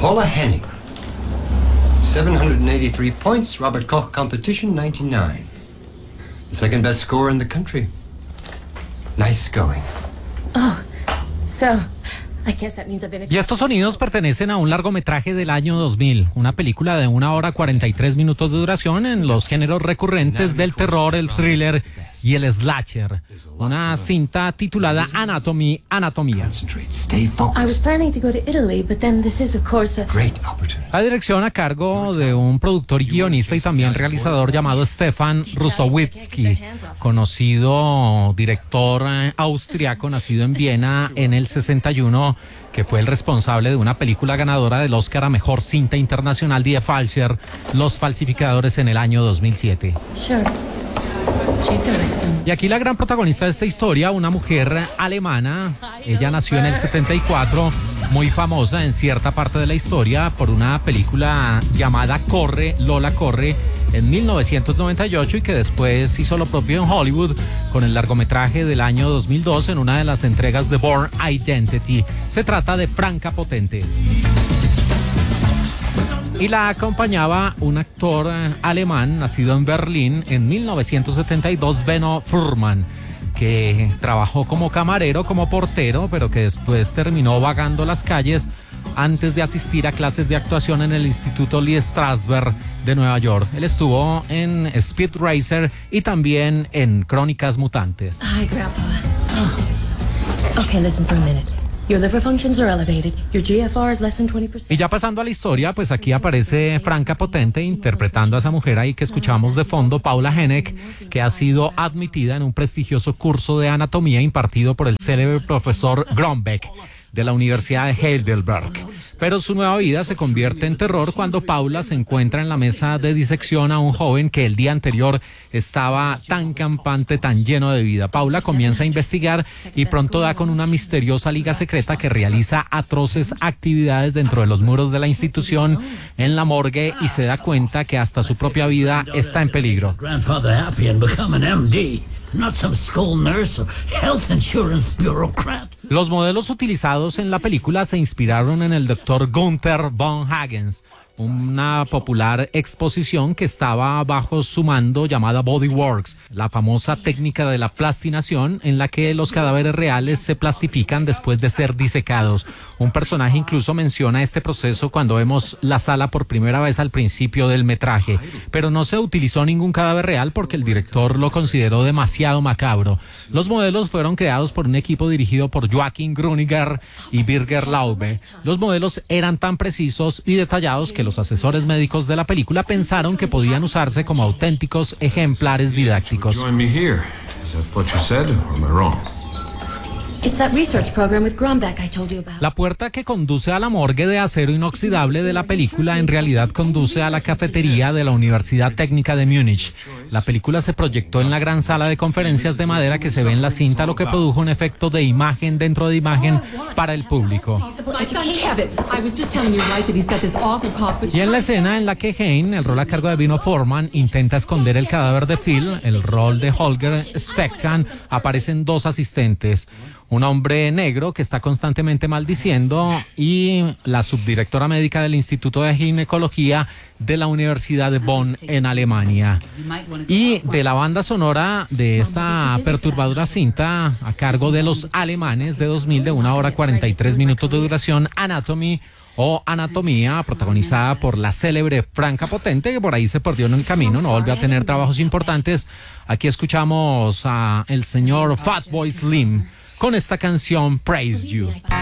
Paula Hennig. 783 points, Robert Koch competition, 99. The second best score in the country. Nice going. Oh, so... Y estos sonidos pertenecen a un largometraje del año 2000, una película de 1 hora 43 minutos de duración en los géneros recurrentes del terror, el thriller y el slasher. Una cinta titulada Anatomía. La dirección a cargo de un productor y guionista y también realizador llamado Stefan Rusowitsky, conocido director austriaco nacido en Viena en el 61, que fue el responsable de una película ganadora del Oscar a Mejor Cinta Internacional, Die Falscher, Los Falsificadores, en el año 2007. Y aquí la gran protagonista de esta historia, una mujer alemana. Ella nació en el 74, muy famosa en cierta parte de la historia por una película llamada Corre, Lola Corre, en 1998, y que después hizo lo propio en Hollywood con el largometraje del año 2002 en una de las entregas de Bourne Identity. Se trata de Franka Potente. Y la acompañaba un actor alemán nacido en Berlín en 1972, Benno Furman, que trabajó como camarero, como portero, pero que después terminó vagando las calles antes de asistir a clases de actuación en el Instituto Lee Strasberg de Nueva York. Él estuvo en Speed Racer y también en Crónicas Mutantes. Hi, Grandpa. Oh. Okay, listen for a minute. Your liver functions are elevated. Your GFR is less than 20%. Y ya pasando a la historia, pues aquí aparece Franka Potente interpretando a esa mujer ahí que escuchamos de fondo, Paula Hennig, que ha sido admitida en un prestigioso curso de anatomía impartido por el célebre profesor Grombeck de la Universidad de Heidelberg. Pero su nueva vida se convierte en terror cuando Paula se encuentra en la mesa de disección a un joven que el día anterior estaba tan campante, tan lleno de vida. Paula comienza a investigar y pronto da con una misteriosa liga secreta que realiza atroces actividades dentro de los muros de la institución, en la morgue, y se da cuenta que hasta su propia vida está en peligro. Los modelos utilizados en la película se inspiraron en el doctor Gunther von Hagens, una popular exposición que estaba bajo su mando llamada Bodyworks, la famosa técnica de la plastinación en la que los cadáveres reales se plastifican después de ser disecados. Un personaje incluso menciona este proceso cuando vemos la sala por primera vez al principio del metraje, pero no se utilizó ningún cadáver real porque el director lo consideró demasiado macabro. Los modelos fueron creados por un equipo dirigido por Joachim Grüniger y Birger Laube. Los modelos eran tan precisos y detallados que los asesores médicos de la película pensaron que podían usarse como auténticos ejemplares didácticos. La puerta que conduce a la morgue de acero inoxidable de la película en realidad conduce a la cafetería de la Universidad Técnica de Múnich. La película se proyectó en la gran sala de conferencias de madera que se ve en la cinta, lo que produjo un efecto de imagen dentro de imagen para el público. Y en la escena en la que Hein, el rol a cargo de Benno Furman, intenta esconder el cadáver de Phil, el rol de Holger Speckhan, aparecen dos asistentes. Un hombre negro que está constantemente maldiciendo y la subdirectora médica del Instituto de Ginecología de la Universidad de Bonn en Alemania. Y de la banda sonora de esta perturbadora cinta a cargo de los alemanes de 2000, de 1 hora 43 minutos de duración, Anatomy o Anatomía, protagonizada por la célebre Franka Potente, que por ahí se perdió en el camino, no volvió a tener trabajos importantes. Aquí escuchamos a el señor Fatboy Slim con esta canción Praise You.